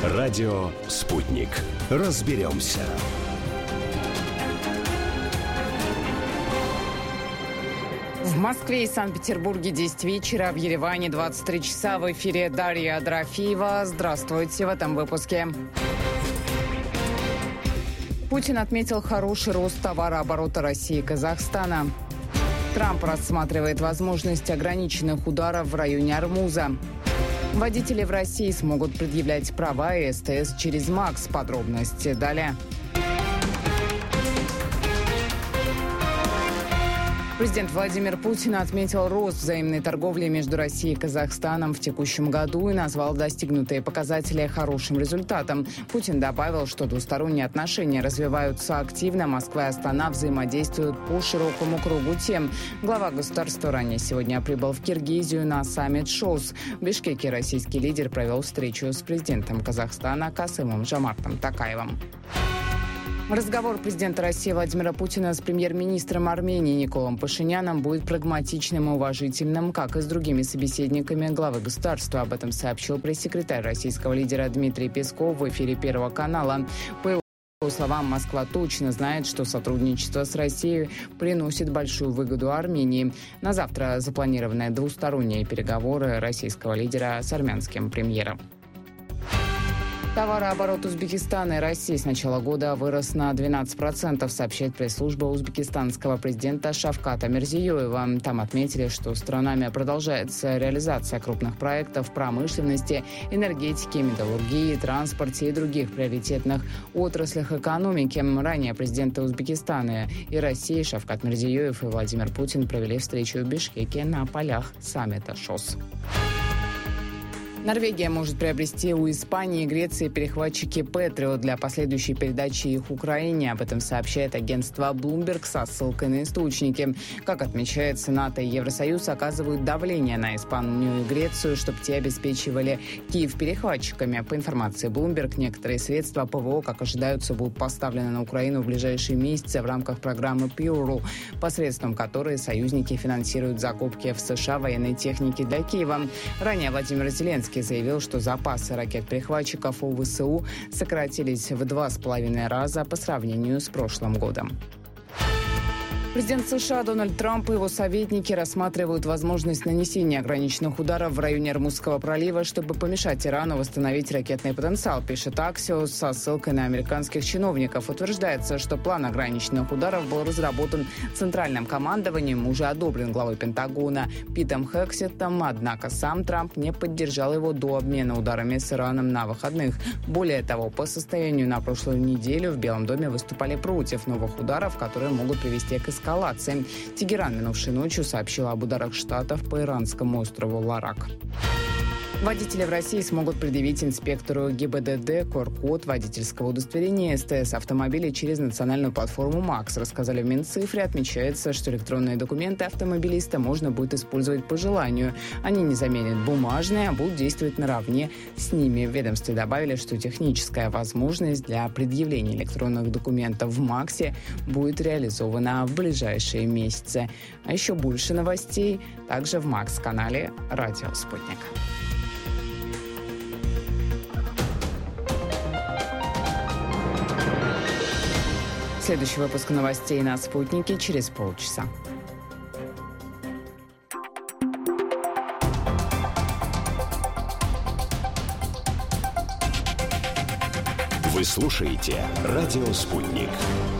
Радио «Спутник». Разберемся. В Москве и Санкт-Петербурге 10 вечера, в Ереване 23 часа. В эфире Дарья Дорофеева. Здравствуйте в этом выпуске. Путин отметил хороший рост товарооборота России и Казахстана. Трамп рассматривает возможность ограниченных ударов в районе Ормуза. Водители в России смогут предъявлять права и СТС через МАКС. Подробности далее. Президент Владимир Путин отметил рост взаимной торговли между Россией и Казахстаном в текущем году и назвал достигнутые показатели хорошим результатом. Путин добавил, что двусторонние отношения развиваются активно. Москва и Астана взаимодействуют по широкому кругу тем. Глава государства ранее сегодня прибыл в Киргизию на саммит ШОС. В Бишкеке российский лидер провел встречу с президентом Казахстана Касымом-Жомартом Токаевым. Разговор президента России Владимира Путина с премьер-министром Армении Николом Пашиняном будет прагматичным и уважительным, как и с другими собеседниками главы государства. Об этом сообщил пресс-секретарь российского лидера Дмитрий Песков в эфире Первого канала. По его словам, Москва точно знает, что сотрудничество с Россией приносит большую выгоду Армении. На завтра запланированы двусторонние переговоры российского лидера с армянским премьером. Товарооборот Узбекистана и России с начала года вырос на 12%, сообщает пресс-служба узбекистанского президента Шавката Мирзиёева. Там отметили, что странами продолжается реализация крупных проектов в промышленности, энергетике, металлургии, транспорте и других приоритетных отраслях экономики. Ранее президенты Узбекистана и России Шавкат Мирзиёев и Владимир Путин провели встречу в Бишкеке на полях саммита ШОС. Норвегия может приобрести у Испании и Греции перехватчики «Патриот» для последующей передачи их Украине. Об этом сообщает агентство Bloomberg со ссылкой на источники. Как отмечается, НАТО и Евросоюз оказывают давление на Испанию и Грецию, чтобы те обеспечивали Киев перехватчиками. По информации Bloomberg, некоторые средства ПВО, как ожидаются, будут поставлены на Украину в ближайшие месяцы в рамках программы PURU, посредством которой союзники финансируют закупки в США военной техники для Киева. Ранее Владимир Зеленский заявил, что запасы ракет-перехватчиков у ВСУ сократились в 2,5 раза по сравнению с прошлым годом. Президент США Дональд Трамп и его советники рассматривают возможность нанесения ограниченных ударов в районе Ормузского пролива, чтобы помешать Ирану восстановить ракетный потенциал, пишет Axios со ссылкой на американских чиновников. Утверждается, что план ограниченных ударов был разработан Центральным командованием, уже одобрен главой Пентагона Питом Хексетом, однако сам Трамп не поддержал его до обмена ударами с Ираном на выходных. Более того, по состоянию на прошлую неделю в Белом доме выступали против новых ударов, которые могут привести к эскалации. Тегеран минувшей ночью сообщил об ударах Штатов по иранскому острову Ларак. Водители в России смогут предъявить инспектору ГИБДД QR-код водительского удостоверения СТС автомобиля через национальную платформу МАКС, рассказали в Минцифре. Отмечается, что электронные документы автомобилиста можно будет использовать по желанию. Они не заменят бумажные, а будут действовать наравне с ними. В ведомстве добавили, что техническая возможность для предъявления электронных документов в МАКСе будет реализована в ближайшие месяцы. А еще больше новостей также в МАКС-канале «Радио Спутник». Следующий выпуск новостей на «Спутнике» через полчаса. Вы слушаете «Радио Спутник».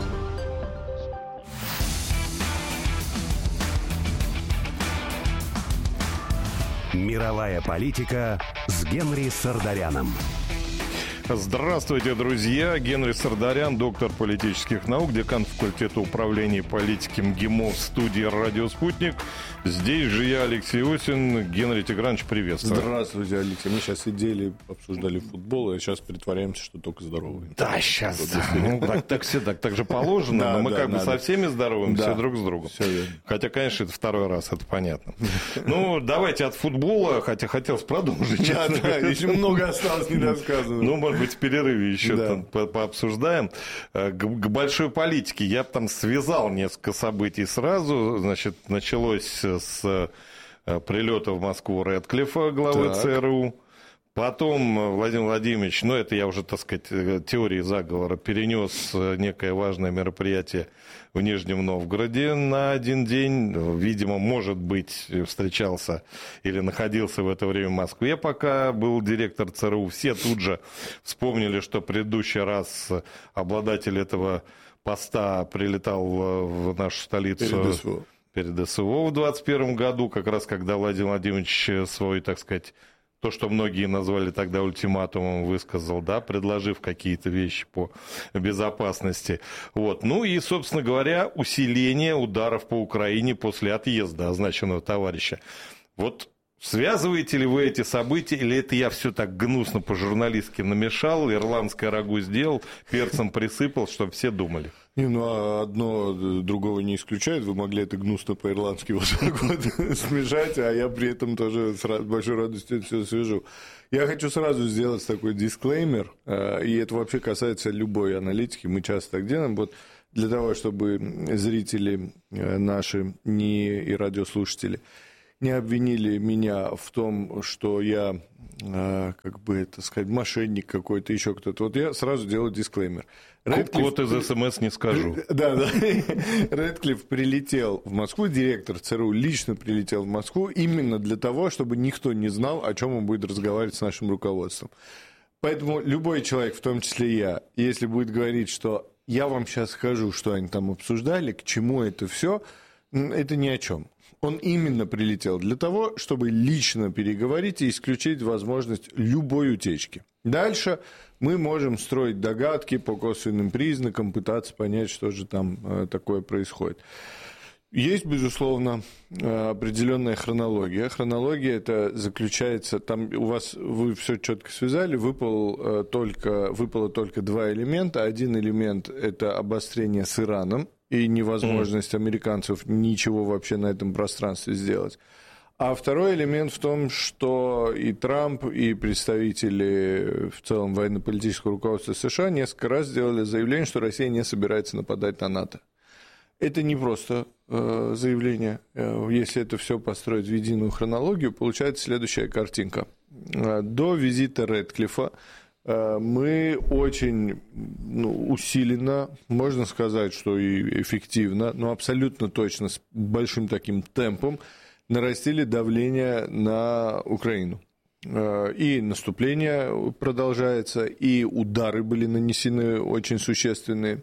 Мировая политика с Генри Сардаряном. Здравствуйте, друзья. Генри Сардарян, доктор политических наук, декан факультета управления политики МГИМО в студии «Радио Спутник». Здесь же я, Алексей Осин. Генри Тигранович, приветствую. Здравствуйте, Алексей. Мы сейчас сидели, обсуждали футбол, а сейчас притворяемся, что только здоровые. Да, сейчас. Ну, так все так же положено, но мы как бы со всеми здоровым, все друг с другом. Хотя, конечно, это второй раз, это понятно. Ну, давайте от футбола, хотя хотелось продолжить. Да, еще много осталось недосказанного. Ну, может быть, в перерыве еще там пообсуждаем. К большой политике я там связал несколько событий сразу. Значит, началось с прилета в Москву Рэдклиффа, главы ЦРУ. Потом Владимир Владимирович, это я уже, так сказать, теории заговора, перенес некое важное мероприятие в Нижнем Новгороде на один день. Видимо, может быть, встречался или находился в это время в Москве, пока был директор ЦРУ. Все тут же вспомнили, что предыдущий раз обладатель этого поста прилетал в нашу столицу перед СВО в 2021 году, как раз когда Владимир Владимирович свой, так сказать, то, что многие назвали тогда ультиматумом, высказал, да, предложив какие-то вещи по безопасности. И, собственно говоря, усиление ударов по Украине после отъезда означенного товарища. Связываете ли вы эти события, или это я все так гнусно по-журналистски намешал, ирландское рагу сделал, перцем присыпал, чтобы все думали? Одно другого не исключает. Вы могли это гнусно по-ирландски смешать, а я при этом тоже с большой радостью все свяжу. Я хочу сразу сделать такой дисклеймер, и это вообще касается любой аналитики, мы часто так делаем. Для того, чтобы зрители наши и радиослушатели не обвинили меня в том, что я, мошенник какой-то, еще кто-то. Я сразу делаю дисклеймер. Код из СМС не скажу. Да. Рэдклифф прилетел в Москву, директор ЦРУ лично прилетел в Москву именно для того, чтобы никто не знал, о чем он будет разговаривать с нашим руководством. Поэтому любой человек, в том числе я, если будет говорить, что я вам сейчас скажу, что они там обсуждали, к чему это все, это ни о чем. Он именно прилетел для того, чтобы лично переговорить и исключить возможность любой утечки. Дальше мы можем строить догадки по косвенным признакам, пытаться понять, что же там такое происходит. Есть, безусловно, определенная хронология. Хронология это заключается, там у вас, вы все четко связали, выпало только два элемента. Один элемент – это обострение с Ираном и невозможность американцев ничего вообще на этом пространстве сделать. А второй элемент в том, что и Трамп, и представители в целом военно-политического руководства США несколько раз сделали заявление, что Россия не собирается нападать на НАТО. Это не просто заявление. Если это все построить в единую хронологию, получается следующая картинка. До визита Рэдклиффа мы очень усиленно, можно сказать, что и эффективно, но абсолютно точно, с большим таким темпом нарастили давление на Украину. И наступление продолжается, и удары были нанесены очень существенные.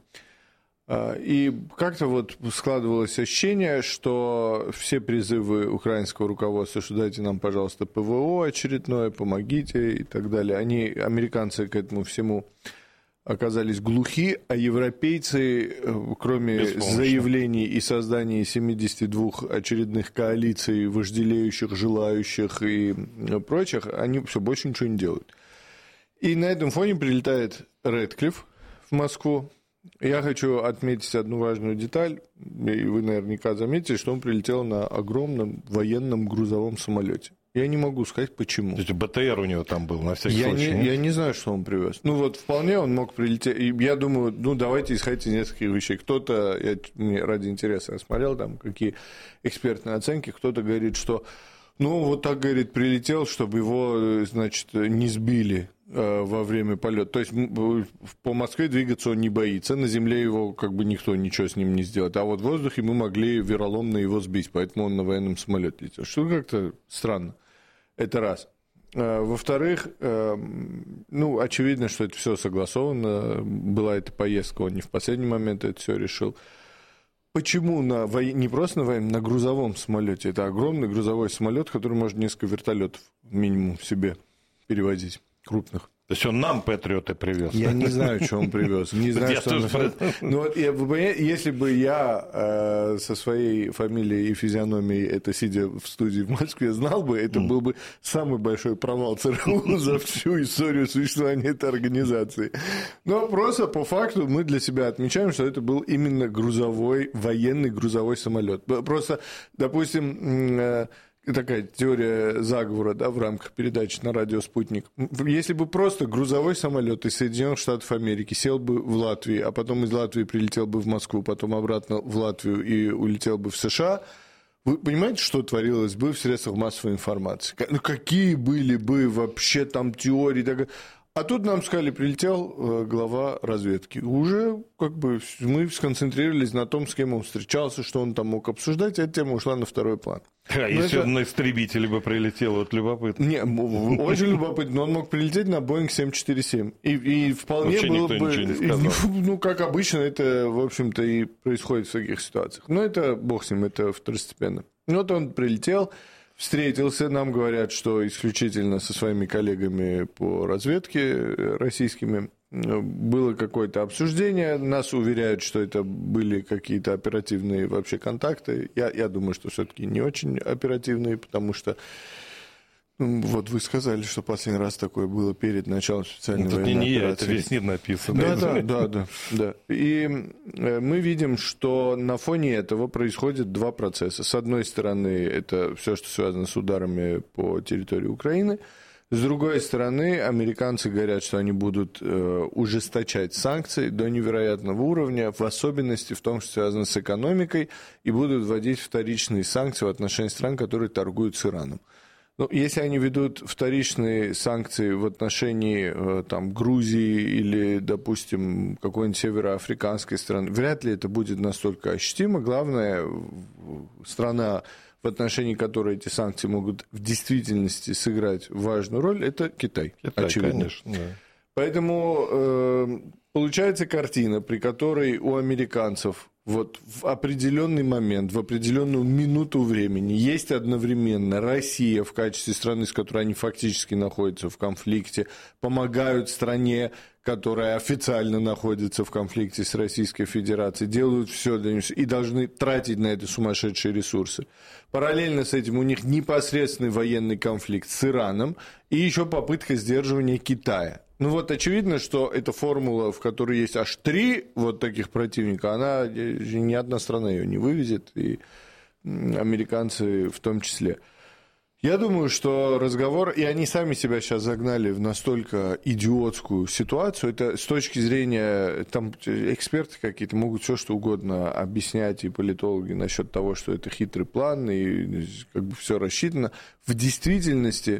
И как-то складывалось ощущение, что все призывы украинского руководства, что дайте нам, пожалуйста, ПВО очередное, помогите и так далее, американцы к этому всему оказались глухи, а европейцы, кроме заявлений и создания 72 очередных коалиций, вожделеющих, желающих и прочих, они все больше ничего не делают. И на этом фоне прилетает Рэдклифф в Москву. Я хочу отметить одну важную деталь, и вы наверняка заметили, что он прилетел на огромном военном грузовом самолете. Я не могу сказать, почему. То есть БТР у него там был, на всякий случай? Я не знаю, что он привез. Вполне он мог прилететь. И я думаю, давайте исходить из нескольких вещей. Кто-то, мне ради интереса рассмотрел, там, какие экспертные оценки, кто-то говорит, что, так, говорит, прилетел, чтобы его, значит, не сбили во время полета. То есть по Москве двигаться он не боится, на земле его никто ничего с ним не сделает. А в воздухе мы могли вероломно его сбить, поэтому он на военном самолете летел. Что как-то странно. Это раз. Во-вторых, очевидно, что это все согласовано. Была эта поездка, он не в последний момент это все решил. Почему не просто на военном, на грузовом самолете? Это огромный грузовой самолет, который может несколько вертолетов минимум себе перевозить, крупных. То есть он нам патриоты привез? Я не знаю, что он привез. Не знаю, что он... Если бы я со своей фамилией и физиономией, это сидя в студии в Москве, знал бы, это был бы самый большой провал ЦРУ за всю историю существования этой организации. Но просто по факту мы для себя отмечаем, что это был именно военный грузовой самолет. Просто, допустим, такая теория заговора, в рамках передачи на радио «Спутник». Если бы просто грузовой самолет из Соединенных Штатов Америки сел бы в Латвии, а потом из Латвии прилетел бы в Москву, потом обратно в Латвию и улетел бы в США, Вы понимаете, что творилось бы в средствах массовой информации? Ну, какие были бы вообще там теории? А тут нам сказали, прилетел глава разведки. Уже как бы мы сконцентрировались на том, с кем он встречался, что он там мог обсуждать, и эта тема ушла на второй план. А если он на истребителе бы прилетел, вот любопытно. Не, очень любопытно, но он мог прилететь на Boeing 747. И вполне вообще было бы... Ну, как обычно, это, в общем-то, и происходит в таких ситуациях. Но это, бог с ним, это второстепенно. Вот он прилетел... Встретился, нам говорят, что исключительно со своими коллегами по разведке российскими было какое-то обсуждение. Нас уверяют, что это были какие-то оперативные вообще контакты. Я думаю, что все-таки не очень оперативные, потому что вот вы сказали, что последний раз такое было перед началом специальной военной операции. Это весь мир написано. Да. И мы видим, что на фоне этого происходят два процесса. С одной стороны, это все, что связано с ударами по территории Украины. С другой стороны, американцы говорят, что они будут ужесточать санкции до невероятного уровня, в особенности в том, что связано с экономикой, и будут вводить вторичные санкции в отношении стран, которые торгуют с Ираном. Ну, если они ведут вторичные санкции в отношении там, Грузии или, допустим, какой-нибудь североафриканской страны, вряд ли это будет настолько ощутимо. Главная страна, в отношении которой эти санкции могут в действительности сыграть важную роль, это Китай. Очевидно. Конечно, да. Поэтому получается картина, при которой у американцев вот в определенный момент, в определенную минуту времени есть одновременно Россия в качестве страны, с которой они фактически находятся в конфликте, помогают стране, которая официально находится в конфликте с Российской Федерацией, делают все для них и должны тратить на это сумасшедшие ресурсы. Параллельно с этим у них непосредственный военный конфликт с Ираном и еще попытка сдерживания Китая. Ну вот очевидно, что эта формула, в которой есть аж 3 вот таких противника, она ни одна страна ее не вывезет, и американцы в том числе. Я думаю, что разговор, и они сами себя сейчас загнали в настолько идиотскую ситуацию, это с точки зрения, там эксперты какие-то могут все что угодно объяснять, и политологи насчет того, что это хитрый план, и как бы все рассчитано. В действительности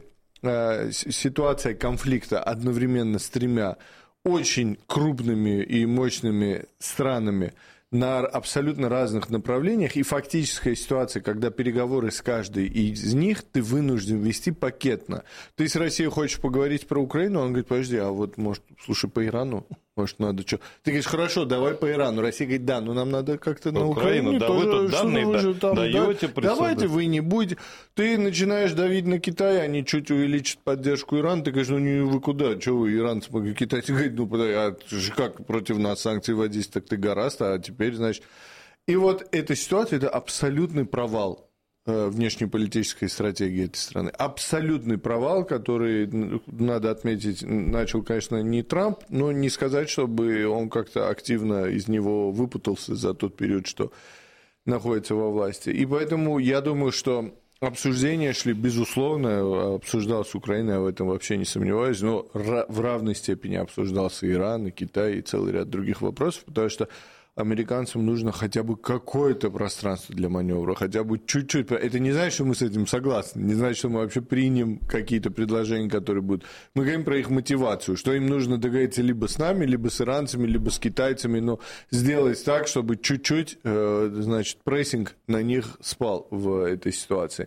ситуация конфликта одновременно с 3 очень крупными и мощными странами на абсолютно разных направлениях, и фактическая ситуация, когда переговоры с каждой из них ты вынужден вести пакетно. Ты с Россией хочешь поговорить про Украину, он говорит, подожди, а вот, может, слушай, по Ирану, может, надо что? Ты говоришь, хорошо, давай по Ирану. Россия говорит, да, но нам надо как-то на Украину. Да, тоже, вы тут данные даете, давайте вы не будете. Ты начинаешь давить на Китай, они чуть увеличат поддержку Ирана, ты говоришь, ну вы куда, что вы, иранцы, китайцы говорят, ну подожди, а как против нас санкции вводить, так ты гораздо, а теперь, значит... И вот эта ситуация, это абсолютный провал внешнеполитической стратегии этой страны. Абсолютный провал, который, надо отметить, начал, конечно, не Трамп, но не сказать, чтобы он как-то активно из него выпутался за тот период, что находится во власти. И поэтому я думаю, что обсуждения шли, безусловно, обсуждалась Украина, я в этом вообще не сомневаюсь, но в равной степени обсуждался Иран, и Китай, и целый ряд других вопросов, потому что американцам нужно хотя бы какое-то пространство для маневра, хотя бы чуть-чуть. Это не значит, что мы с этим согласны, не значит, что мы вообще примем какие-то предложения, которые будут. Мы говорим про их мотивацию, что им нужно договориться либо с нами, либо с иранцами, либо с китайцами, но сделать так, чтобы чуть-чуть, значит, прессинг на них спал в этой ситуации.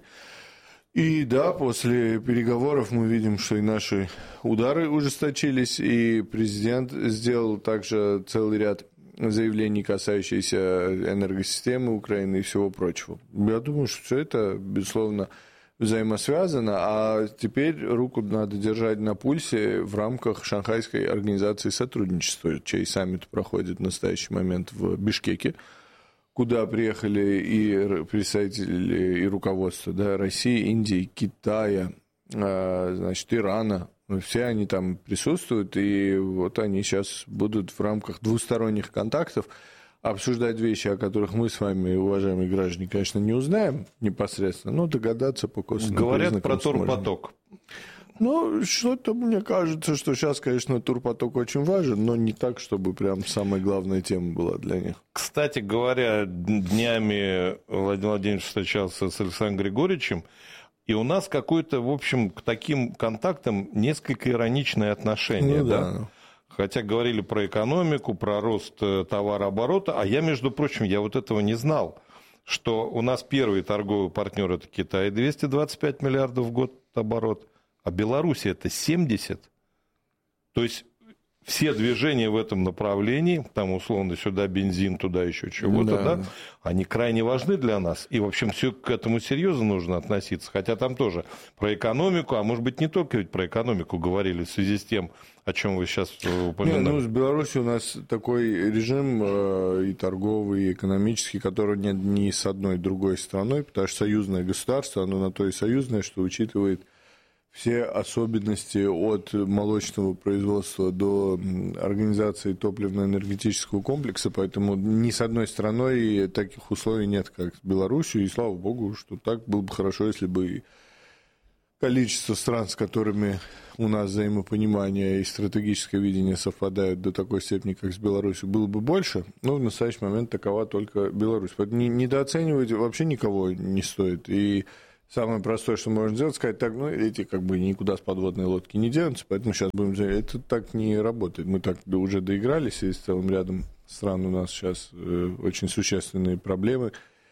И да, после переговоров мы видим, что и наши удары ужесточились, и президент сделал также целый ряд заявлений, касающиеся энергосистемы Украины и всего прочего. Я думаю, что все это, безусловно, взаимосвязано, а теперь руку надо держать на пульсе в рамках Шанхайской организации сотрудничества, чей саммит проходит в настоящий момент в Бишкеке, куда приехали и представители, и руководство, да, России, Индии, Китая, значит, Ирана. Все они там присутствуют, и вот они сейчас будут в рамках двусторонних контактов обсуждать вещи, о которых мы с вами, уважаемые граждане, конечно, не узнаем непосредственно, но догадаться по косвенным признакам. Говорят про Турпоток. Ну, что-то мне кажется, что сейчас, конечно, турпоток очень важен, но не так, чтобы прям самая главная тема была для них. Кстати говоря, днями Владимир Владимирович встречался с Александром Григорьевичем, и у нас какое-то, в общем, к таким контактам несколько ироничное отношение, ну, да? Хотя говорили про экономику, про рост товарооборота, а я, между прочим, я вот этого не знал, что у нас первый торговый партнер это Китай, 225 миллиардов в год оборот, а Беларусь это 70. То есть все движения в этом направлении, там условно сюда бензин, туда еще чего-то, да, они крайне важны для нас. И, в общем, все к этому серьезно нужно относиться. Хотя там тоже про экономику, а может быть, не только ведь про экономику говорили в связи с тем, о чем вы сейчас упоминали. Ну, с Беларусью у нас такой режим и торговый, и экономический, который нет ни с одной другой страной, потому что союзное государство, оно на то и союзное, что учитывает все особенности от молочного производства до организации топливно-энергетического комплекса, поэтому ни с одной страной таких условий нет, как с Беларусью, и слава богу, что так было бы хорошо, если бы количество стран, с которыми у нас взаимопонимание и стратегическое видение совпадают до такой степени, как с Беларусью, было бы больше, но в настоящий момент такова только Беларусь. Поэтому недооценивать вообще никого не стоит, и самое простое, что можно сделать, сказать так, ну, эти как бы никуда с подводной лодки не денутся, поэтому сейчас будем... Это так не работает. Мы так уже доигрались, и с целым рядом стран у нас сейчас очень существенные проблемы,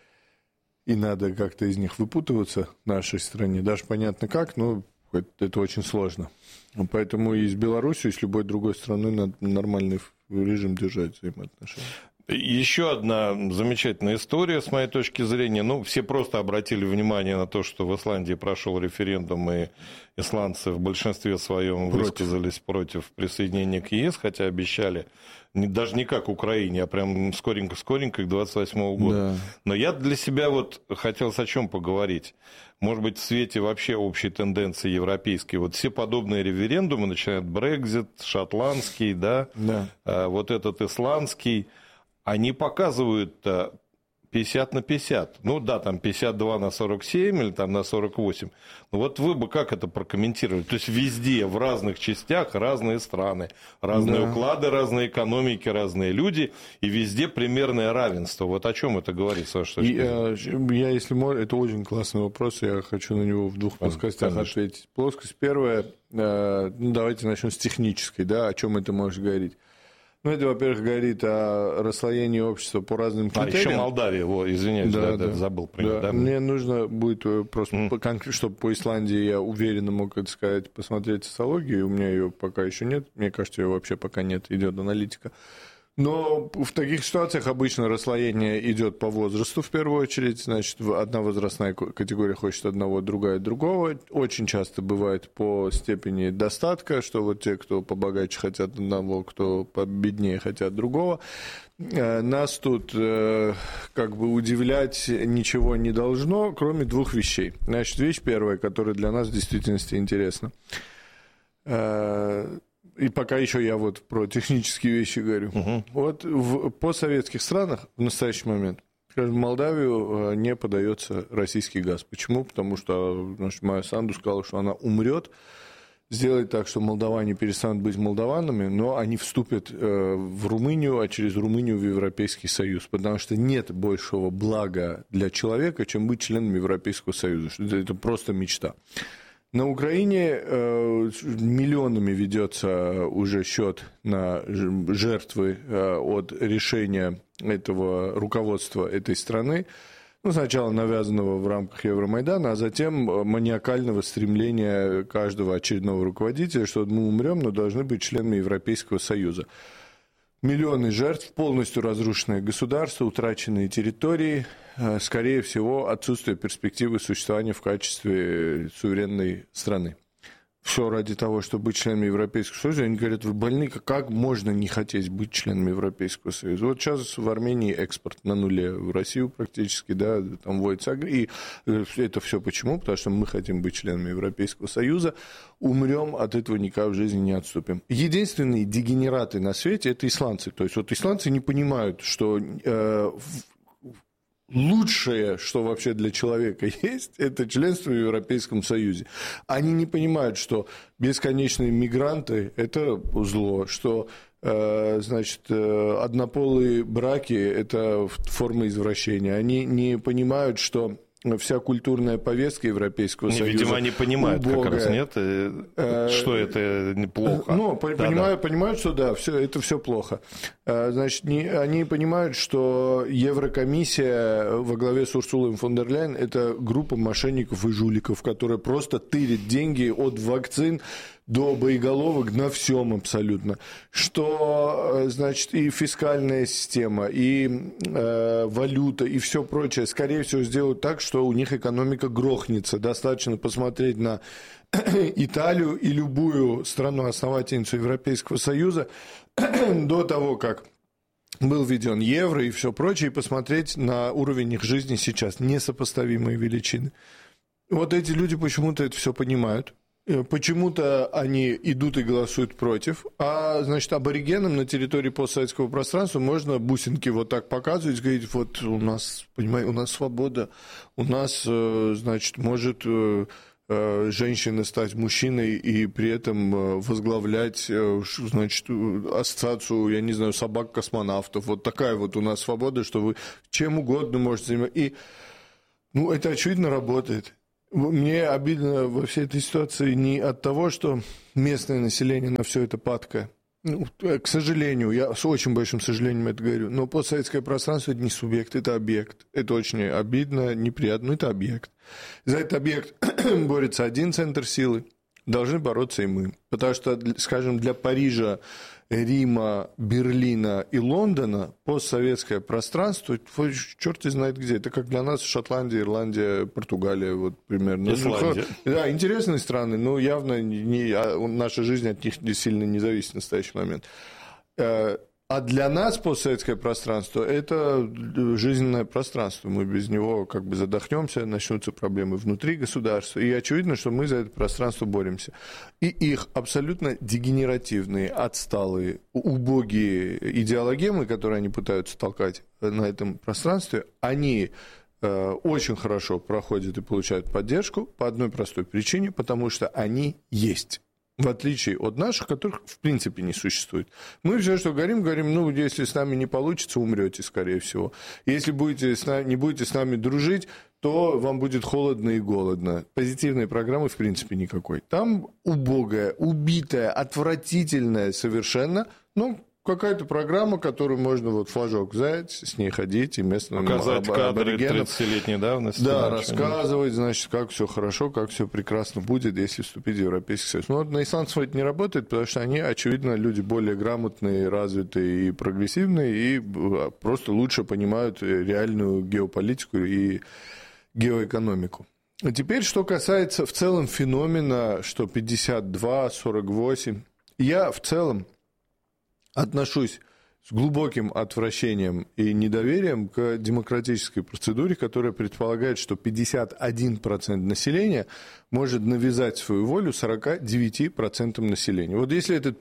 и надо как-то из них выпутываться в нашей стране. Даже понятно как, но это очень сложно. Поэтому и с Беларусью, и с любой другой страной надо нормальный режим держать взаимоотношения. Еще одна замечательная история, с моей точки зрения. Ну, все просто обратили внимание на то, что в Исландии прошел референдум, и исландцы в большинстве своем высказались против присоединения к ЕС, хотя обещали, даже не как Украине, а прям скоренько-скоренько к 28 года. Да. Но я для себя вот хотел о чем поговорить. Может быть, в свете вообще общей тенденции европейской. Вот все подобные референдумы, начиная от Брексит, шотландский, да. Вот этот исландский, они показывают 50 на 50. Ну да, там 52 на 47 или там на 48. Ну вот вы бы как это прокомментировали? То есть везде, в разных частях разные страны, разные уклады, разные экономики, разные люди, и везде примерное равенство. Вот о чем это говорит, с вашей точки зрения? Я, если можно, это очень классный вопрос, я хочу на него в двух плоскостях ответить. Плоскость первая, давайте начнем с технической, да, о чем это может говорить. Ну, это, во-первых, говорит о расслоении общества по разным критериям. Еще Молдавия, извиняюсь, забыл про нее. Да. Мне нужно будет просто, чтобы по Исландии я уверенно мог это сказать, посмотреть социологию, у меня ее пока еще нет, мне кажется, ее вообще пока нет, идет аналитика. Но в таких ситуациях обычно расслоение идет по возрасту в первую очередь. Значит, одна возрастная категория хочет одного, другая другого. Очень часто бывает по степени достатка, что вот те, кто побогаче, хотят одного, кто победнее, хотят другого. Нас тут как бы удивлять ничего не должно, кроме двух вещей. Значит, вещь первая, которая для нас в действительности интересна. И пока еще я вот про технические вещи говорю. Вот в постсоветских странах в настоящий момент, скажем, в Молдавию не подается российский газ. Почему? Потому что Майя Санду сказала, что она умрет, сделает так, что молдаване перестанут быть молдаванами, но они вступят в Румынию, а через Румынию в Европейский Союз. Потому что нет большего блага для человека, чем быть членом Европейского Союза. Это просто мечта. На Украине миллионами ведется уже счет на жертвы от решения этого руководства этой страны. Ну, сначала навязанного в рамках Евромайдана, а затем маниакального стремления каждого очередного руководителя, что мы умрем, но должны быть членами Европейского Союза. Миллионы жертв, полностью разрушенное государство, утраченные территории, скорее всего, отсутствие перспективы существования в качестве суверенной страны. Все ради того, чтобы быть членами Европейского Союза. Они говорят, вы больны, как можно не хотеть быть членами Европейского Союза? Вот сейчас в Армении экспорт на нуле, в Россию практически, да, там вводится. И это все почему? Потому что мы хотим быть членами Европейского Союза, умрем, от этого никак в жизни не отступим. Единственные дегенераты на свете – это исландцы. То есть вот исландцы не понимают, что лучшее, что вообще для человека есть, это членство в Европейском Союзе. Они не понимают, что бесконечные мигранты – это зло, что значит, однополые браки – это форма извращения. Они не понимают, что вся культурная повестка Европейского Союза. Видимо, они понимают убогая. Как раз, нет, что это неплохо. Ну, понимают, что да, это все плохо. Значит, они понимают, что Еврокомиссия во главе с Урсулой фон дер Ляйен – это группа мошенников и жуликов, которая просто тырит деньги от вакцин до боеголовок на всем абсолютно. Что, значит, и фискальная система, и валюта, и все прочее, скорее всего, сделают так, что у них экономика грохнется. Достаточно посмотреть на Италию и любую страну-основательницу Европейского Союза до того, как был введен евро и все прочее, и посмотреть на уровень их жизни сейчас. Несопоставимые величины. Вот эти люди почему-то это все понимают. Почему-то они идут и голосуют против, а, значит, аборигенам на территории постсоветского пространства можно бусинки вот так показывать, говорить, вот у нас, понимаете, у нас свобода, у нас, значит, может женщина стать мужчиной и при этом возглавлять, значит, ассоциацию, я не знаю, собак-космонавтов. Вот такая вот у нас свобода, что вы чем угодно можете заниматься. И, ну, это очевидно работает. Мне обидно во всей этой ситуации не от того, что местное население на все это падкое. Ну, к сожалению, я с очень большим сожалением это говорю, но постсоветское пространство – это не субъект, это объект. Это очень обидно, неприятно, но это объект. За этот объект борется один центр силы, должны бороться и мы. Потому что, скажем, для Парижа, Рима, Берлина и Лондона постсоветское пространство, черт знает где. Это как для нас Шотландия, Ирландия, Португалия, вот примерно. Исландия. Да, интересные страны, но явно наша жизнь от них сильно не зависит в настоящий момент. А для нас постсоветское пространство – это жизненное пространство. Мы без него как бы задохнемся, начнутся проблемы внутри государства. И очевидно, что мы за это пространство боремся. И их абсолютно дегенеративные, отсталые, убогие идеологемы, которые они пытаются толкать на этом пространстве, они очень хорошо проходят и получают поддержку по одной простой причине, потому что они есть. В отличие от наших, которых в принципе не существует. Мы все, что говорим, ну, если с нами не получится, умрете, скорее всего. Если не будете с нами дружить, то вам будет холодно и голодно. Позитивной программы в принципе никакой. Там убогая, убитая, отвратительная совершенно, ну, какая-то программа, которую можно вот флажок взять, с ней ходить и местным показать кадры аборигенам 30-летней давности. Да, рассказывать, значит, как все хорошо, как все прекрасно будет, если вступить в Европейский Союз. Но вот на исландцев это не работает, потому что они, очевидно, люди более грамотные, развитые и прогрессивные, и просто лучше понимают реальную геополитику и геоэкономику. А теперь, что касается в целом феномена, что 52, 48, я в целом отношусь с глубоким отвращением и недоверием к демократической процедуре, которая предполагает, что 51% населения может навязать свою волю 49% населения. Вот если этот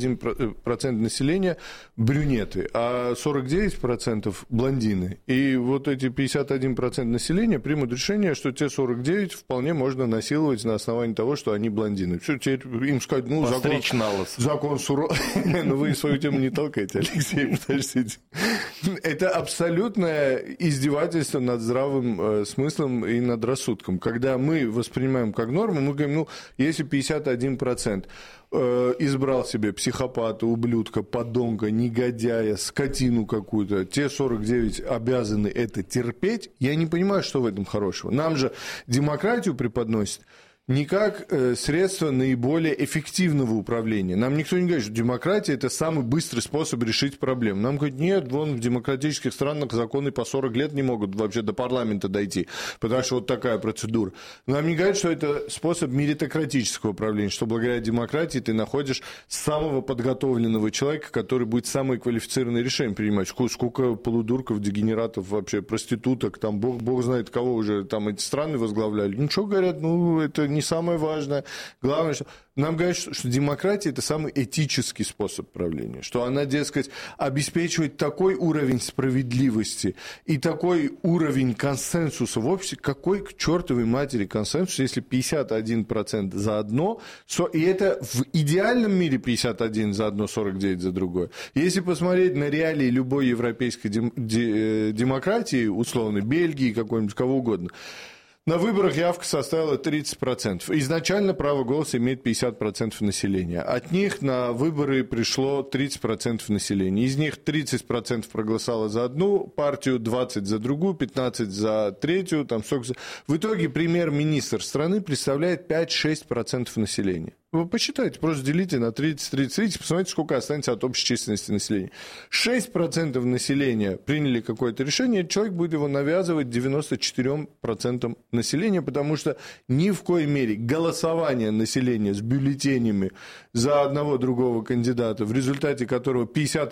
51% населения брюнеты, а 49% блондины, и вот эти 51% населения примут решение, что те 49 вполне можно насиловать на основании того, что они блондины. Все, теперь им сказать, ну, закон суров. Но вы свою тему не толкаете, Алексей, подождите. Это абсолютное издевательство над здравым смыслом и над рассудком. Когда мы воспринимаем как норму, мы говорим, ну, если 51% избрал себе психопата, ублюдка, подонка, негодяя, скотину какую-то, те 49 обязаны это терпеть, я не понимаю, что в этом хорошего. Нам же демократию преподносят не как средство наиболее эффективного управления. Нам никто не говорит, что демократия – это самый быстрый способ решить проблему. Нам говорят, нет, вон в демократических странах законы по 40 лет не могут вообще до парламента дойти, потому что вот такая процедура. Нам не говорят, что это способ меритократического управления, что благодаря демократии ты находишь самого подготовленного человека, который будет самые квалифицированные решения принимать. Сколько полудурков, дегенератов, вообще проституток, там бог знает кого уже там эти страны возглавляли. Ничего, говорят, ну это не не самое важное. Главное, что нам говорят, что демократия – это самый этический способ правления, что она, дескать, обеспечивает такой уровень справедливости и такой уровень консенсуса в обществе. Какой к чертовой матери консенсус, если 51% за одно, и это в идеальном мире 51 за одно, 49 за другое. Если посмотреть на реалии любой европейской демократии, условно, Бельгии, какой-нибудь, кого угодно, на выборах явка составила 30%. Изначально право голоса имеет 50% населения. От них на выборы пришло 30% населения. Из них 30% проголосовало за одну партию, 20% за другую, 15% за третью. В итоге премьер-министр страны представляет 5-6% населения. Вы посчитайте, просто делите на 30, посмотрите, сколько останется от общей численности населения. 6% населения приняли какое-то решение, человек будет его навязывать 94% населения, потому что ни в коей мере голосование населения с бюллетенями за одного другого кандидата, в результате которого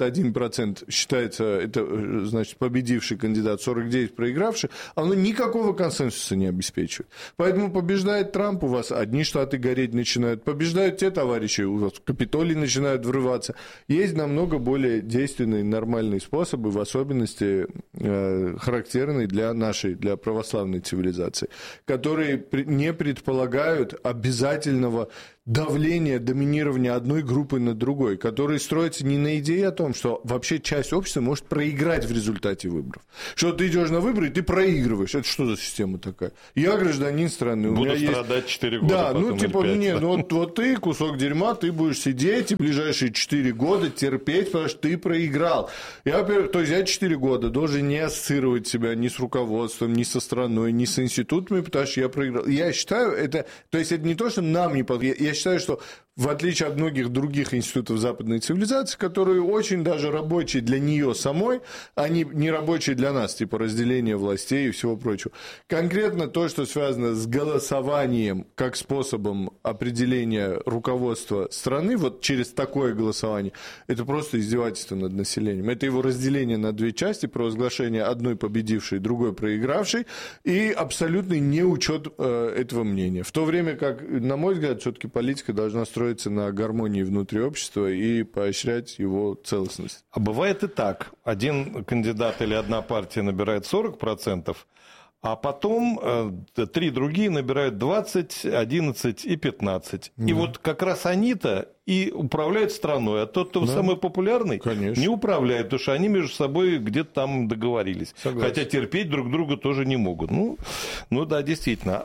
51% считается, это значит победивший кандидат, 49% проигравший, оно никакого консенсуса не обеспечивает. Поэтому побеждает Трамп, у вас одни штаты гореть начинают, побеждают те товарищи, у вас в Капитолий начинают врываться. Есть намного более действенные, нормальные способы, в особенности характерные для нашей, для православной цивилизации, которые не предполагают обязательного давления, доминирования одной группы над другой, которые строятся не на идее о том, что вообще часть общества может проиграть в результате выборов. Что ты идешь на выборы, и ты проигрываешь. Это что за система такая? Я гражданин страны. Буду страдать 4 года. Да, потом, ну типа, 5, не, ну вот ты, кусок дерьма, ты будешь сидеть и ближайшие 4 года терпеть, потому что ты проиграл. То есть я 4 года должен не ассоциировать себя ни с руководством, ни со страной, ни с институтами, потому что я проиграл. Я считаю, это не то, что нам не подходит. Я считаю, что в отличие от многих других институтов западной цивилизации, которые очень даже рабочие для нее самой, они не рабочие для нас, типа разделения властей и всего прочего. Конкретно то, что связано с голосованием как способом определения руководства страны, вот через такое голосование, это просто издевательство над населением. Это его разделение на две части, провозглашение одной победившей, другой проигравшей, и абсолютный неучет этого мнения. В то время как, на мой взгляд, все-таки политика должна строиться на гармонии внутри общества и поощрять его целостность. А бывает и так. Один кандидат или одна партия набирает 40%, а потом 3 другие набирают 20, 11 и 15. Да. И вот как раз они-то и управляют страной, а тот, кто самый популярный, конечно, не управляет, потому что они между собой где-то там договорились. Согласен. Хотя терпеть друг друга тоже не могут. Ну да, действительно.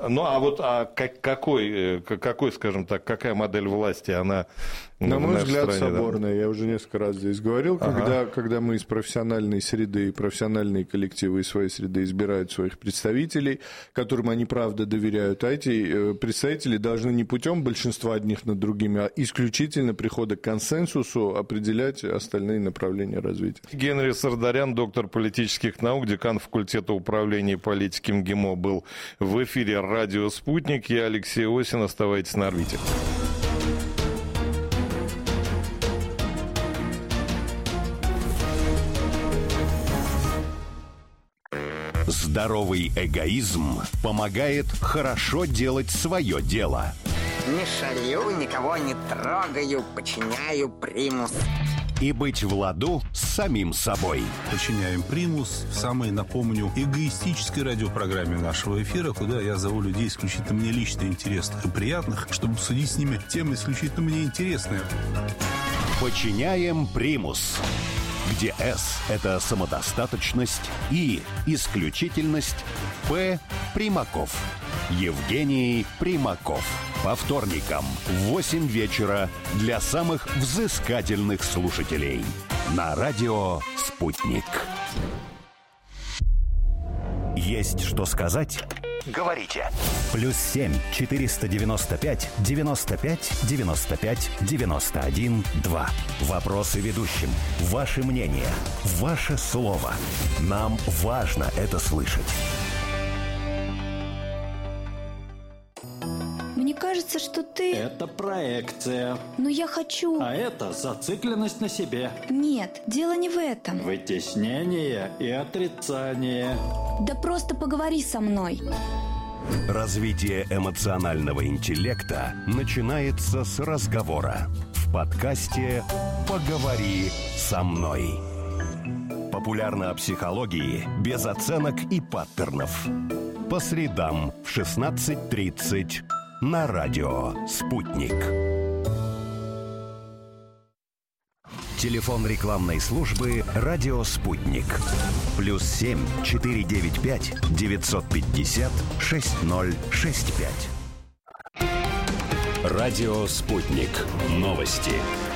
Какой, скажем так, какая модель власти, она на мой взгляд, стране, соборная. Да? Я уже несколько раз здесь говорил, когда мы из профессиональной среды, профессиональные коллективы из своей среды избирают своих представителей, которым они правда доверяют, а эти представители должны не путем большинства одних над другими, а исключительно прихода к консенсусу определять остальные направления развития. Генри Сардарян, доктор политических наук, декан факультета управления и политики МГИМО, был в эфире радио «Спутник». Я Алексей Осин. Оставайтесь на орбите. Здоровый эгоизм помогает хорошо делать свое дело. Не шалю, никого не трогаю, подчиняю примус. И быть в ладу с самим собой. Подчиняем примус в самой, напомню, эгоистической радиопрограмме нашего эфира, куда я зову людей исключительно мне лично интересных и приятных, чтобы обсудить с ними темы исключительно мне интересные. Подчиняем примус, где S – это самодостаточность, И – исключительность, П – Примаков. Евгений Примаков. По вторникам в 8 вечера для самых взыскательных слушателей. На радио «Спутник». Есть что сказать? Говорите. +7 495 95 95 91 2. Вопросы ведущим. Ваше мнение. Ваше слово. Нам важно это слышать. Мне кажется, что ты... Это проекция. Но я хочу... А это зацикленность на себе. Нет, дело не в этом. Вытеснение и отрицание. Да просто поговори со мной. Развитие эмоционального интеллекта начинается с разговора. В подкасте «Поговори со мной». Популярно о психологии без оценок и паттернов. По средам в 16:30 на радио «Спутник». Телефон рекламной службы «Радио Спутник». +7 495 950 6065. Радио «Спутник». Новости.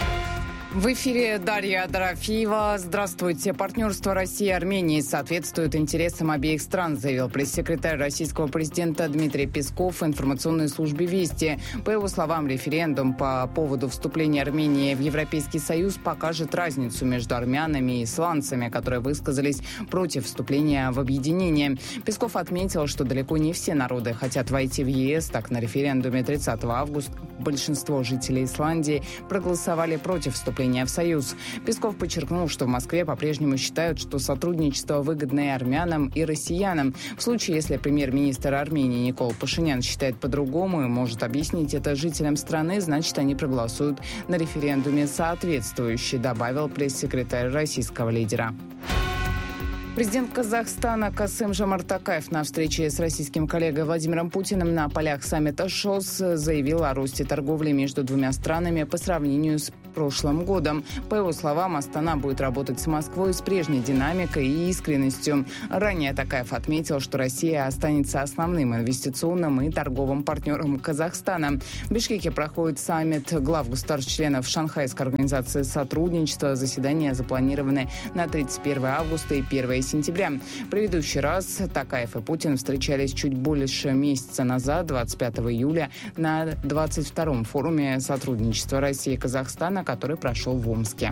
В эфире Дарья Дорофеева. Здравствуйте. Партнерство России и Армении соответствует интересам обеих стран, заявил пресс-секретарь российского президента Дмитрий Песков в информационной службе «Вести». По его словам, референдум по поводу вступления Армении в Европейский Союз покажет разницу между армянами и исландцами, которые высказались против вступления в объединение. Песков отметил, что далеко не все народы хотят войти в ЕС. Так, на референдуме 30 августа большинство жителей Исландии проголосовали против вступления в Союз. Песков подчеркнул, что в Москве по-прежнему считают, что сотрудничество выгодно и армянам, и россиянам. В случае, если премьер-министр Армении Никол Пашинян считает по-другому и может объяснить это жителям страны, значит, они проголосуют на референдуме соответствующе, добавил пресс-секретарь российского лидера. Президент Казахстана Касым-Жомарт Токаев на встрече с российским коллегой Владимиром Путиным на полях саммита ШОС заявил о росте торговли между двумя странами по сравнению с прошлым годом. По его словам, Астана будет работать с Москвой с прежней динамикой и искренностью. Ранее Токаев отметил, что Россия останется основным инвестиционным и торговым партнером Казахстана. В Бишкеке проходит саммит глав государств-членов Шанхайской организации сотрудничества. Заседания запланированы на 31 августа и 1 сентября. В предыдущий раз Токаев и Путин встречались чуть больше месяца назад, 25 июля, на 22-м форуме сотрудничества России и Казахстана, который прошел в Омске.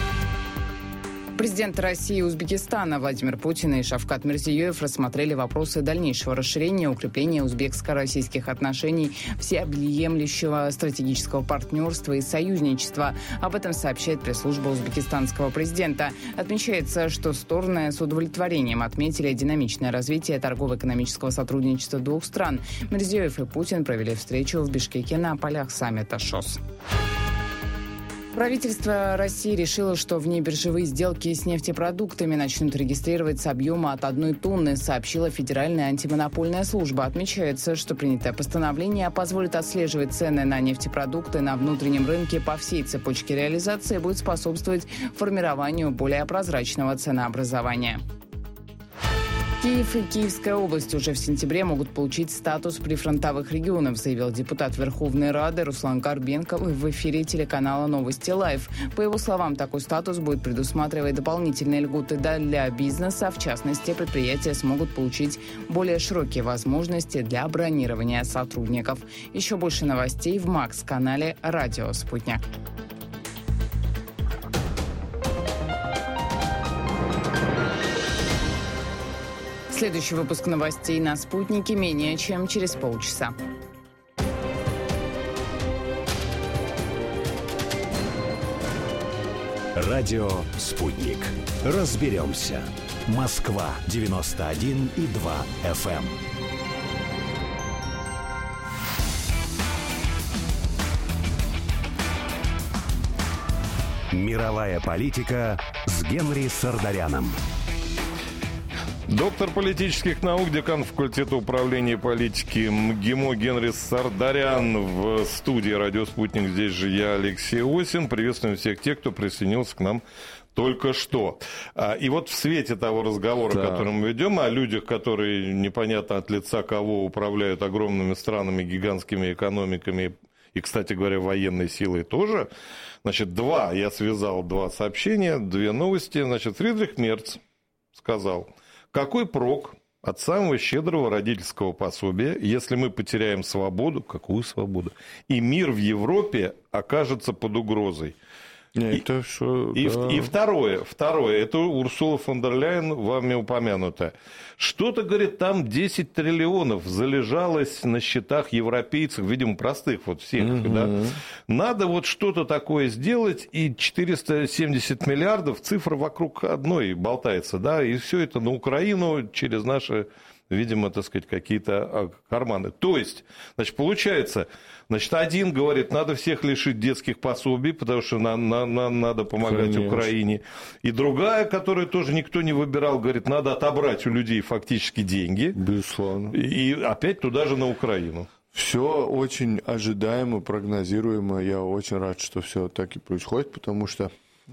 Президенты России и Узбекистана Владимир Путин и Шавкат Мирзиёев рассмотрели вопросы дальнейшего расширения и укрепления узбекско-российских отношений, всеобъемлющего стратегического партнерства и союзничества. Об этом сообщает пресс-служба узбекистанского президента. Отмечается, что стороны с удовлетворением отметили динамичное развитие торгово-экономического сотрудничества двух стран. Мирзиёев и Путин провели встречу в Бишкеке на полях саммита ШОС. Правительство России решило, что внебиржевые сделки с нефтепродуктами начнут регистрировать с объема от 1 тонны, сообщила Федеральная антимонопольная служба. Отмечается, что принятое постановление позволит отслеживать цены на нефтепродукты на внутреннем рынке по всей цепочке реализации и будет способствовать формированию более прозрачного ценообразования. Киев и Киевская область уже в сентябре могут получить статус прифронтовых регионов, заявил депутат Верховной Рады Руслан Горбенков в эфире телеканала «Новости Лайв». По его словам, такой статус будет предусматривать дополнительные льготы для бизнеса. В частности, предприятия смогут получить более широкие возможности для бронирования сотрудников. Еще больше новостей в МАКС-канале «Радио Спутник». Следующий выпуск новостей на «Спутнике» менее чем через полчаса. Радио «Спутник». Разберемся. Москва 91,2 FM. Мировая политика с Генри Сардаряном. Доктор политических наук, декан факультета управления политики МГИМО Генри Сардарян в студии «Радио Спутник». Здесь же я, Алексей Осин. Приветствуем всех тех, кто присоединился к нам только что. И вот в свете того разговора, который мы ведем, о людях, которые непонятно от лица кого управляют огромными странами, гигантскими экономиками и, кстати говоря, военной силой тоже, значит, я связал два сообщения, две новости. Значит, Фридрих Мерц сказал: какой прок от самого щедрого родительского пособия, если мы потеряем свободу, какую свободу, и мир в Европе окажется под угрозой? И второе, это Урсула фон дер Ляйен, вами упомянутая. Что-то, говорит, там 10 триллионов залежалось на счетах европейцев, видимо, простых вот всех, да? Надо вот что-то такое сделать, и 470 миллиардов, цифра вокруг одной болтается, да, и все это на Украину через наши видимо, так сказать, какие-то карманы. То есть, значит, получается, значит, один говорит, надо всех лишить детских пособий, потому что надо помогать Украине. И другая, которую тоже никто не выбирал, говорит, надо отобрать у людей фактически деньги. Безусловно. И опять туда же на Украину. Все очень ожидаемо, прогнозируемо. Я очень рад, что все так и происходит, потому что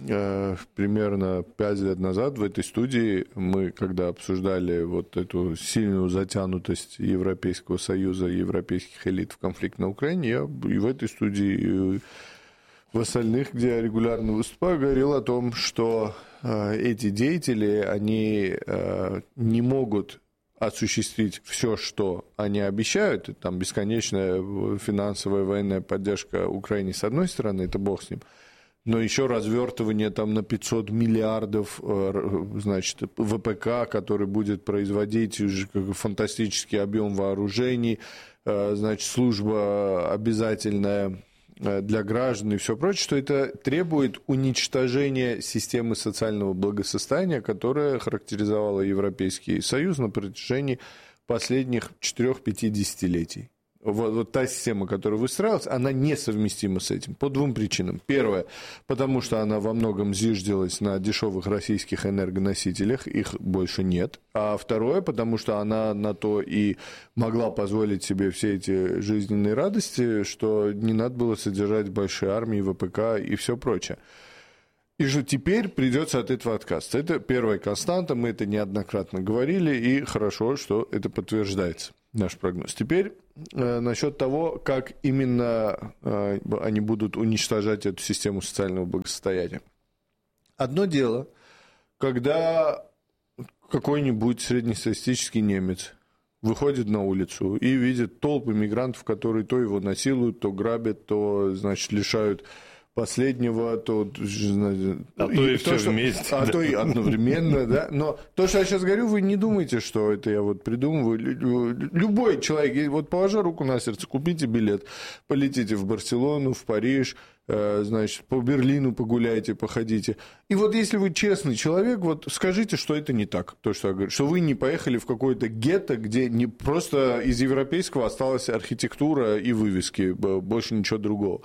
примерно 5 лет назад в этой студии мы, когда обсуждали вот эту сильную затянутость Европейского Союза, европейских элит в конфликт на Украине, я и в этой студии, и в остальных, где я регулярно выступаю, говорил о том, что эти деятели, они не могут осуществить все, что они обещают, там бесконечная финансовая военная поддержка Украине с одной стороны, это бог с ним, но еще развертывание там на 500 миллиардов, значит, ВПК, который будет производить фантастический объем вооружений, значит, служба обязательная для граждан и все прочее, что это требует уничтожения системы социального благосостояния, которая характеризовала Европейский Союз на протяжении последних 4-5 десятилетий. Вот та система, которая выстраивалась, она несовместима с этим по 2 причинам. Первое, потому что она во многом зиждилась на дешевых российских энергоносителях, их больше нет. А второе, потому что она на то и могла позволить себе все эти жизненные радости, что не надо было содержать большие армии, ВПК и все прочее. И же теперь придется от этого отказаться. Это первая константа, мы это неоднократно говорили, и хорошо, что это подтверждается, наш прогноз. Теперь насчет того, как именно они будут уничтожать эту систему социального благосостояния. Одно дело, когда какой-нибудь среднестатистический немец выходит на улицу и видит толпы мигрантов, которые то его насилуют, то грабят, то, значит, лишают последнего, то и все вместе. То и одновременно, да. Но то, что я сейчас говорю, вы не думайте, что это я вот придумываю. Любой человек, вот положа руку на сердце, купите билет, полетите в Барселону, в Париж, значит, по Берлину погуляйте, походите. И вот если вы честный человек, вот скажите, что это не так, то, что я говорю, что вы не поехали в какое-то гетто, где не просто из европейского осталась архитектура и вывески, больше ничего другого.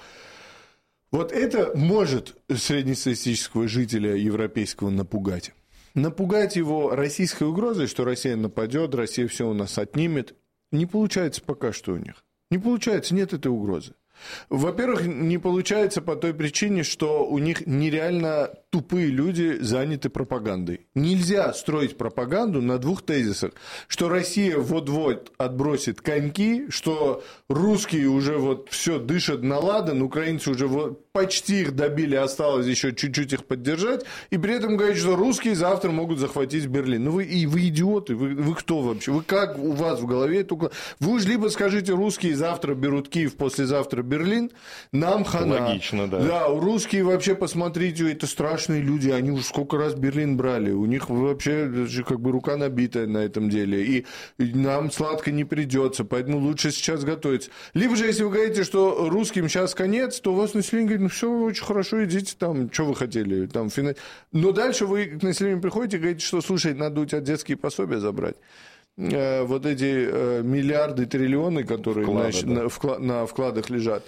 Вот это может среднестатистического жителя европейского напугать. Напугать его российской угрозой, что Россия нападет, Россия все у нас отнимет, не получается пока что у них. Не получается, нет этой угрозы. Во-первых, не получается по той причине, что у них нереально тупые люди заняты пропагандой. Нельзя строить пропаганду на 2 тезисах, что Россия вот-вот отбросит коньки, что русские уже вот все дышат на ладан, украинцы уже вот почти их добили, осталось еще чуть-чуть их поддержать, и при этом говорить, что русские завтра могут захватить Берлин. Ну вы идиоты, вы кто вообще? Вы как у вас в голове? Только... Вы уж либо скажите, русские завтра берут Киев, послезавтра Берлин, нам хана. Логично, да. Да, русские вообще, посмотрите, это страшные люди, они уже сколько раз Берлин брали, у них вообще как бы рука набитая на этом деле, и нам сладко не придется, поэтому лучше сейчас готовиться. Либо же, если вы говорите, что русским сейчас конец, то у вас население говорит, ну все, очень хорошо, идите там, что вы хотели, там, но дальше вы к населению приходите и говорите, что, слушай, надо у тебя детские пособия забрать. Вот эти миллиарды, триллионы, которые на вкладах лежат.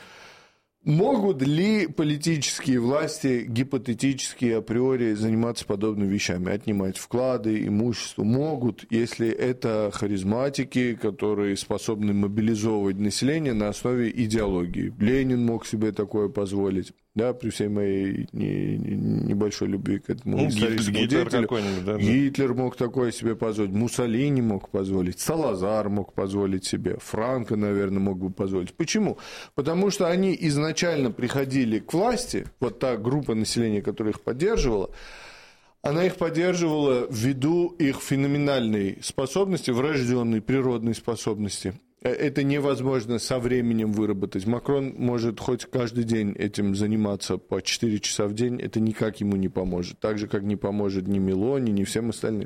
Могут ли политические власти гипотетически априори заниматься подобными вещами, отнимать вклады, имущество? Могут, если это харизматики, которые способны мобилизовывать население на основе идеологии. Ленин мог себе такое позволить, да, при всей моей небольшой любви к этому историческому деятелю. Да, Гитлер мог такое себе позволить, Муссолини мог позволить, Салазар мог позволить себе, Франко, наверное, мог бы позволить. Почему? Потому что они изначально приходили к власти, вот та группа населения, которая их поддерживала, она их поддерживала ввиду их феноменальной способности, врожденной природной способности. Это невозможно со временем выработать. Макрон может хоть каждый день этим заниматься по 4 часа в день, это никак ему не поможет. Так же, как не поможет ни Мелони, ни всем остальным.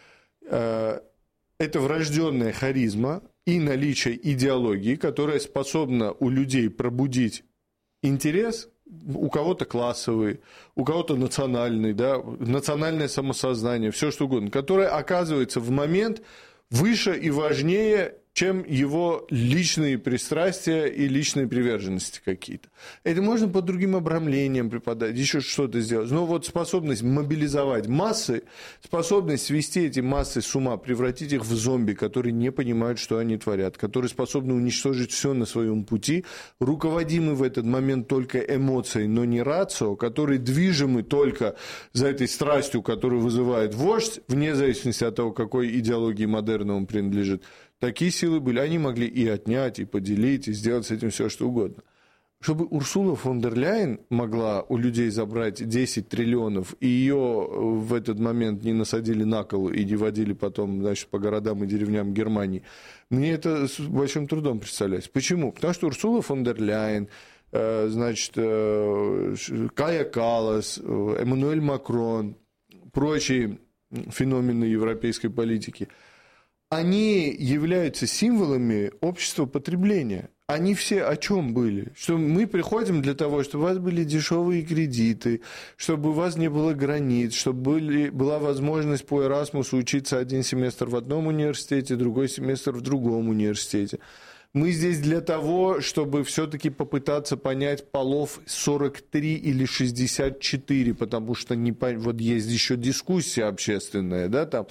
Это врожденная харизма и наличие идеологии, которая способна у людей пробудить интерес, у кого-то классовый, у кого-то национальный, да, национальное самосознание, все что угодно, которое оказывается в момент выше и важнее, чем его личные пристрастия и личные приверженности какие-то. Это можно под другим обрамлением преподать, еще что-то сделать. Но вот способность мобилизовать массы, способность свести эти массы с ума, превратить их в зомби, которые не понимают, что они творят, которые способны уничтожить все на своем пути, руководимы в этот момент только эмоцией, но не рацио, которые движимы только за этой страстью, которую вызывает вождь, вне зависимости от того, какой идеологии модерна он принадлежит. Такие силы были, они могли и отнять, и поделить, и сделать с этим все, что угодно. Чтобы Урсула фон дер Ляйен могла у людей забрать 10 триллионов, и ее в этот момент не насадили на кол и не водили потом, значит, по городам и деревням Германии, мне это с большим трудом представляется. Почему? Потому что Урсула фон дер Ляйен, значит, Кая Каллас, Эммануэль Макрон, прочие феномены европейской политики – они являются символами общества потребления. Они все о чем были? Что мы приходим для того, чтобы у вас были дешевые кредиты, чтобы у вас не было границ, чтобы была возможность по Эрасмусу учиться один семестр в одном университете, другой семестр в другом университете. Мы здесь для того, чтобы все-таки попытаться понять полов 43 или 64, потому что вот есть еще дискуссия общественная, да, там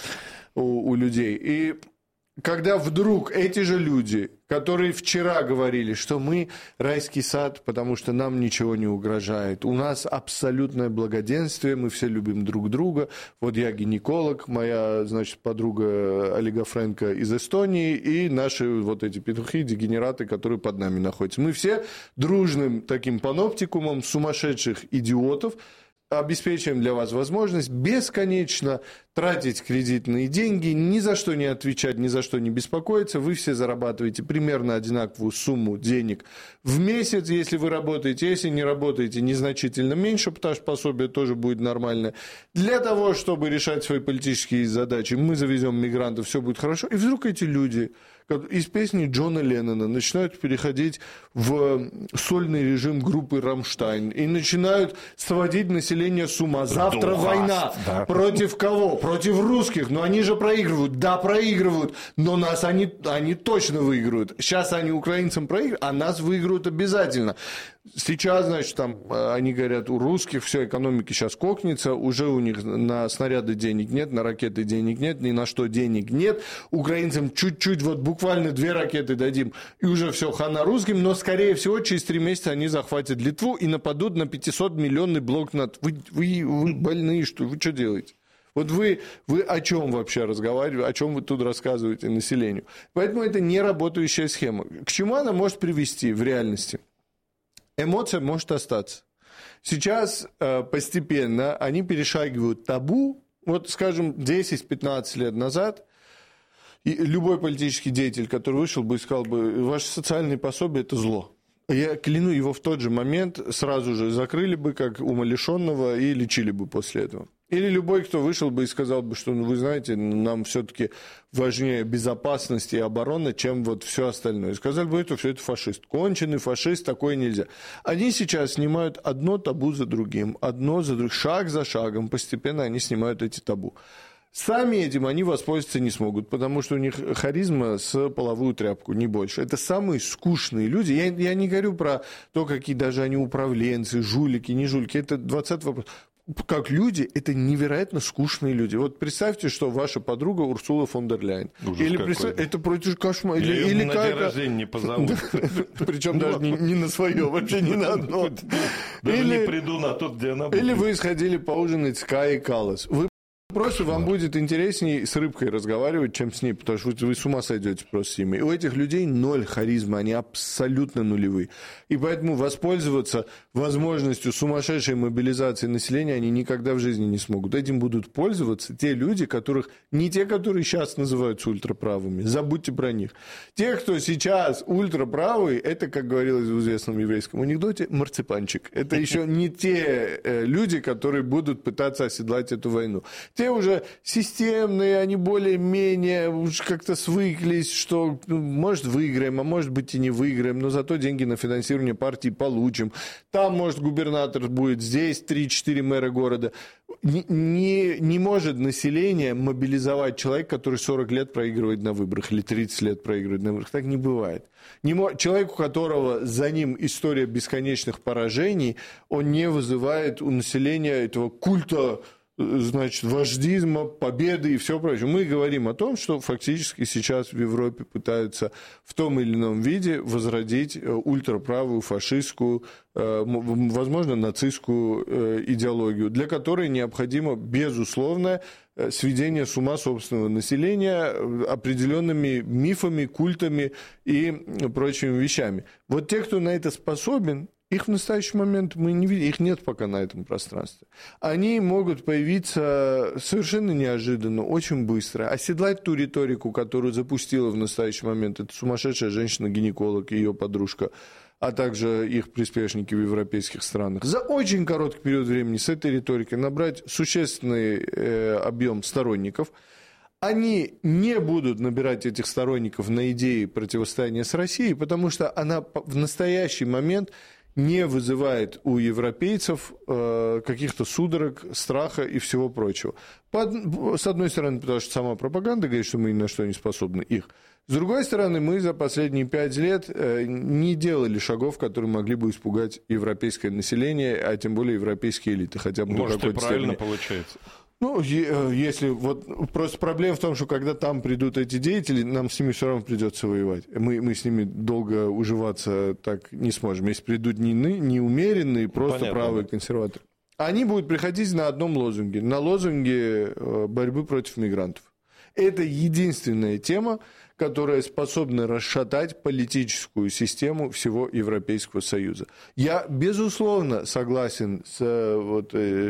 у людей. И когда вдруг эти же люди, которые вчера говорили, что мы райский сад, потому что нам ничего не угрожает, у нас абсолютное благоденствие, мы все любим друг друга, вот я гинеколог, моя, значит, подруга Олега Френко из Эстонии и наши вот эти петухи, дегенераты, которые под нами находятся. Мы все дружным таким паноптикумом сумасшедших идиотов обеспечиваем для вас возможность бесконечно тратить кредитные деньги, ни за что не отвечать, ни за что не беспокоиться. Вы все зарабатываете примерно одинаковую сумму денег в месяц, если вы работаете. Если не работаете, незначительно меньше, потому что пособие тоже будет нормальное. Для того, чтобы решать свои политические задачи, мы завезем мигрантов, все будет хорошо. И вдруг эти люди из песни Джона Леннона начинают переходить в сольный режим группы «Рамштайн» и начинают сводить население с ума. Завтра война. Да. Против кого? Против русских. Но они же проигрывают. Да, проигрывают. Но нас они точно выиграют. Сейчас они украинцам проигрывают, а нас выиграют обязательно. Сейчас, значит, там они говорят, у русских все, экономика сейчас кокнется, уже у них на снаряды денег нет, на ракеты денег нет, ни на что денег нет. Украинцам чуть-чуть, вот буквально 2 ракеты дадим, и уже все, хана русским, но, скорее всего, через 3 месяца они захватят Литву и нападут на 500-миллионный блок НАТО. Вы больные, что? Вы что делаете? Вот вы о чем вообще разговариваете, о чем вы тут рассказываете населению? Поэтому это не работающая схема. К чему она может привести в реальности? Эмоция может остаться. Сейчас постепенно они перешагивают табу. Вот, скажем, 10-15 лет назад любой политический деятель, который вышел бы и сказал бы, ваши социальные пособия – это зло. Я кляну, его в тот же момент сразу же закрыли бы как умалишенного и лечили бы после этого. Или любой, кто вышел бы и сказал бы, что, вы знаете, нам все-таки важнее безопасность и оборона, чем вот все остальное. И сказали бы, все это фашист. Конченый фашист, такое нельзя. Они сейчас снимают одно табу за другим, шаг за шагом, постепенно они снимают эти табу. Сами этим они воспользоваться не смогут, потому что у них харизма с половую тряпку, не больше. Это самые скучные люди. Я не говорю про то, какие даже они управленцы, жулики, не жулики. Это 20 вопрос. Как люди, это невероятно скучные люди. Вот представьте, что ваша подруга Урсула фон дер Ляйен. Или это против кошмара. Или на день рождения не позовут. Причем даже не на свое, вообще ни на одно. Даже не приду на тот, где она будет. Или вы сходили поужинать с Каей Каллас. Просто вам будет интереснее с рыбкой разговаривать, чем с ней, потому что вы с ума сойдете просто с ними. И у этих людей 0 харизмы, они абсолютно нулевые. И поэтому воспользоваться возможностью сумасшедшей мобилизации населения они никогда в жизни не смогут. Этим будут пользоваться те люди, не те, которые сейчас называются ультраправыми, забудьте про них. Те, кто сейчас ультраправые, это, как говорилось в известном еврейском анекдоте, марципанчик. Это еще не те люди, которые будут пытаться оседлать эту войну. Те уже системные, они более-менее уж как-то свыклись, что, может, выиграем, а может быть и не выиграем, но зато деньги на финансирование партии получим. Там, может, губернатор будет, здесь 3-4 мэра города. не может население мобилизовать человека, который 40 лет проигрывает на выборах или 30 лет проигрывает на выборах. Так не бывает. Человек, у которого за ним история бесконечных поражений, он не вызывает у населения этого культа, значит, вождизма, победы и все прочее. Мы говорим о том, что фактически сейчас в Европе пытаются в том или ином виде возродить ультраправую, фашистскую, возможно, нацистскую идеологию, для которой необходимо, безусловно, сведение с ума собственного населения определенными мифами, культами и прочими вещами. Вот те, кто на это способен, их в настоящий момент мы не видим, их нет пока на этом пространстве. Они могут появиться совершенно неожиданно, очень быстро, оседлать ту риторику, которую запустила в настоящий момент эта сумасшедшая женщина-гинеколог и ее подружка, а также их приспешники в европейских странах. За очень короткий период времени с этой риторикой набрать существенный объем сторонников. Они не будут набирать этих сторонников на идеи противостояния с Россией, потому что она в настоящий момент не вызывает у европейцев каких-то судорог, страха и всего прочего. С одной стороны, потому что сама пропаганда говорит, что мы ни на что не способны их. С другой стороны, мы за последние 5 лет не делали шагов, которые могли бы испугать европейское население, а тем более европейские элиты. Хотя бы может, до и правильно степени. Получается. Ну, если вот просто проблема в том, что когда там придут эти деятели, нам с ними все равно придется воевать. Мы с ними долго уживаться так не сможем. Если придут не умеренные, просто понятно, правые консерваторы. Они будут приходить на одном лозунге, на лозунге борьбы против мигрантов. Это единственная тема, которая способна расшатать политическую систему всего Европейского Союза. Я, безусловно, согласен с